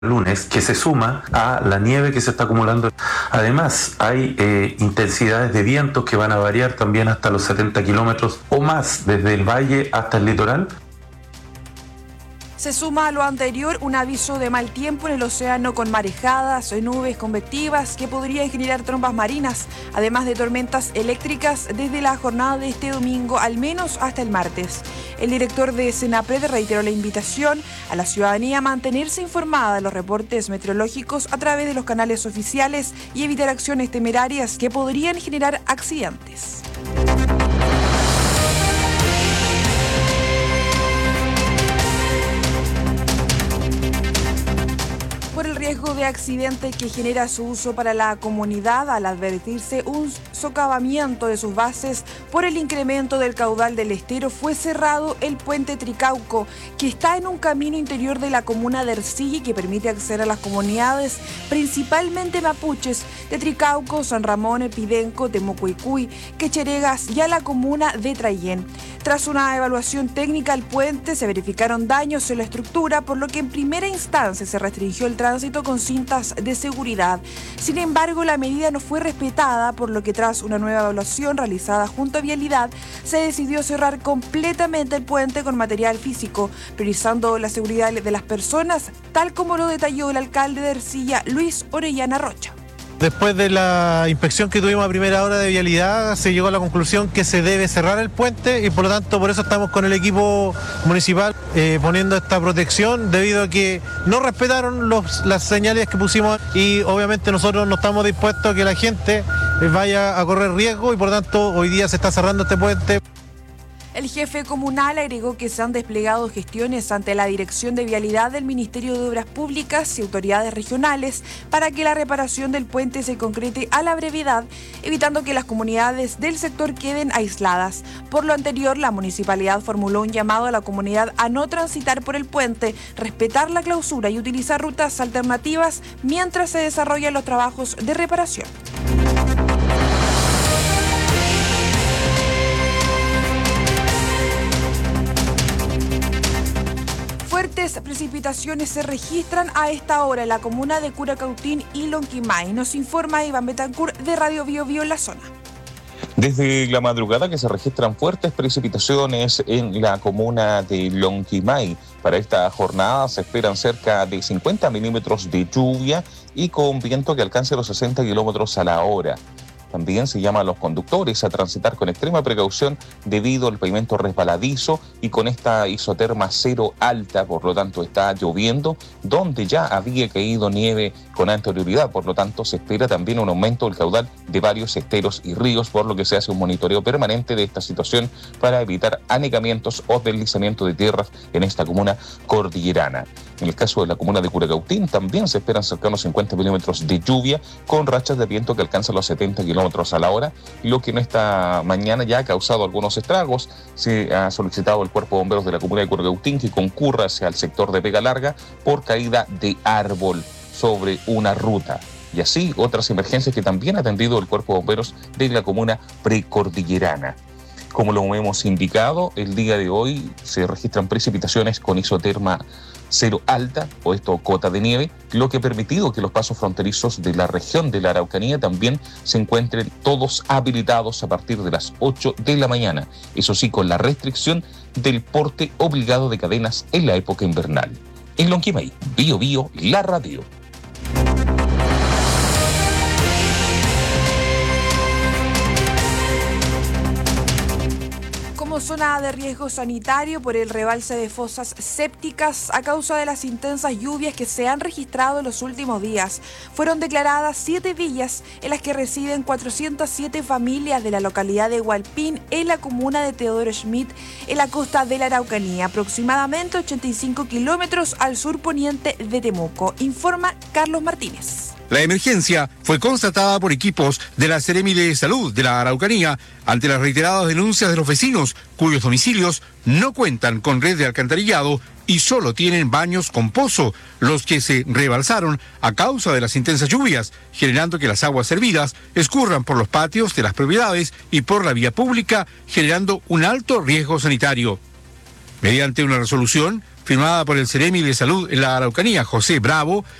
lunes, que se suma a la nieve que se está acumulando. Además, hay intensidades de vientos que van a variar también hasta los 70 kilómetros o más desde el valle hasta el litoral. Se suma a lo anterior un aviso de mal tiempo en el océano con marejadas, nubes convectivas que podrían generar trombas marinas, además de tormentas eléctricas desde la jornada de este domingo, al menos hasta el martes. El director de Senapred reiteró la invitación a la ciudadanía a mantenerse informada de los reportes meteorológicos a través de los canales oficiales y evitar acciones temerarias que podrían generar accidentes. Por el riesgo de accidente que genera su uso para la comunidad, al advertirse un socavamiento de sus bases por el incremento del caudal del estero, fue cerrado el puente Tricauco, que está en un camino interior de la comuna de Ercilla y que permite acceder a las comunidades, principalmente mapuches, de Tricauco, San Ramón, Pidenco, Temucuicuy, Quecheregas y a la comuna de Trayén. Tras una evaluación técnica al puente, se verificaron daños en la estructura, por lo que en primera instancia se restringió el tránsito con cintas de seguridad. Sin embargo, la medida no fue respetada, por lo que tras una nueva evaluación realizada junto a Vialidad, se decidió cerrar completamente el puente con material físico, priorizando la seguridad de las personas, tal como lo detalló el alcalde de Ercilla, Luis Orellana Rocha. Después de la inspección que tuvimos a primera hora de Vialidad, se llegó a la conclusión que se debe cerrar el puente y por lo tanto por eso estamos con el equipo municipal poniendo esta protección debido a que no respetaron las señales que pusimos y obviamente nosotros no estamos dispuestos a que la gente vaya a correr riesgo y por lo tanto hoy día se está cerrando este puente. El jefe comunal agregó que se han desplegado gestiones ante la Dirección de Vialidad del Ministerio de Obras Públicas y autoridades regionales para que la reparación del puente se concrete a la brevedad, evitando que las comunidades del sector queden aisladas. Por lo anterior, la municipalidad formuló un llamado a la comunidad a no transitar por el puente, respetar la clausura y utilizar rutas alternativas mientras se desarrollan los trabajos de reparación. Fuertes precipitaciones se registran a esta hora en la comuna de Curacautín y Lonquimay. Nos informa Iván Betancourt de Radio Bio Bio en la zona. Desde la madrugada que se registran fuertes precipitaciones en la comuna de Lonquimay. Para esta jornada se esperan cerca de 50 milímetros de lluvia y con viento que alcance los 60 kilómetros a la hora. También se llama a los conductores a transitar con extrema precaución debido al pavimento resbaladizo y con esta isoterma cero alta, por lo tanto está lloviendo, donde ya había caído nieve con anterioridad, por lo tanto se espera también un aumento del caudal de varios esteros y ríos, por lo que se hace un monitoreo permanente de esta situación para evitar anegamientos o deslizamiento de tierras en esta comuna cordillerana. En el caso de la comuna de Curacautín también se esperan cercanos 50 milímetros de lluvia con rachas de viento que alcanzan los 70 kilómetros a la hora, lo que en esta mañana ya ha causado algunos estragos. Se ha solicitado al Cuerpo de Bomberos de la comuna de Curacautín que concurra hacia el sector de Vega Larga por caída de árbol sobre una ruta. Y así otras emergencias que también ha atendido el Cuerpo de Bomberos de la comuna precordillerana. Como lo hemos indicado, el día de hoy se registran precipitaciones con isoterma cero alta, o esto cota de nieve, lo que ha permitido que los pasos fronterizos de la región de la Araucanía también se encuentren todos habilitados a partir de las 8 de la mañana. Eso sí, con la restricción del porte obligado de cadenas en la época invernal. En Lonquimay, Bio Bio, la radio. Como zona de riesgo sanitario por el rebalse de fosas sépticas a causa de las intensas lluvias que se han registrado en los últimos días, fueron declaradas 7 villas en las que residen 407 familias de la localidad de Hualpín en la comuna de Teodoro Schmidt en la costa de la Araucanía, aproximadamente 85 kilómetros al sur poniente de Temuco, informa Carlos Martínez. La emergencia fue constatada por equipos de la Seremi de Salud de la Araucanía ante las reiteradas denuncias de los vecinos cuyos domicilios no cuentan con red de alcantarillado y solo tienen baños con pozo, los que se rebalsaron a causa de las intensas lluvias, generando que las aguas servidas escurran por los patios de las propiedades y por la vía pública, generando un alto riesgo sanitario. Mediante una resolución, firmada por el Seremi de Salud en la Araucanía, José Bravo,